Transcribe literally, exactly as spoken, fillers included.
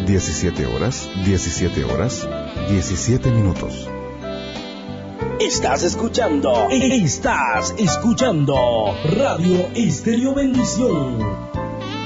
diecisiete horas, diecisiete horas, diecisiete minutos. Estás escuchando, estás escuchando Radio Estéreo Bendición.